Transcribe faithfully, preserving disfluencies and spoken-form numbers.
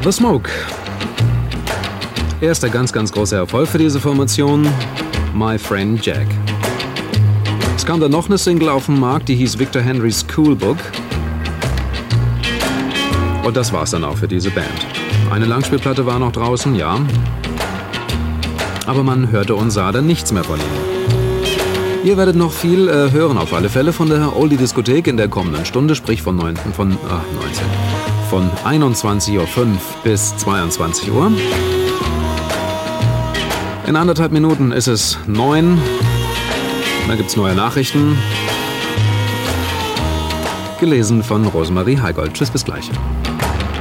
The Smoke. Erster ganz, ganz großer Erfolg für diese Formation, My Friend Jack. Es kam dann noch eine Single auf den Markt, die hieß Victor Henry's Cool Book. Und das war's dann auch für diese Band. Eine Langspielplatte war noch draußen, ja. Aber man hörte und sah dann nichts mehr von ihnen. Ihr werdet noch viel äh, hören auf alle Fälle von der Oldie-Diskothek in der kommenden Stunde, sprich von, neun, von, ach, neunzehn, von einundzwanzig Uhr fünf bis zweiundzwanzig Uhr. In anderthalb Minuten ist es neun. Da gibt's neue Nachrichten. Gelesen von Rosemarie Heigold. Tschüss, bis gleich.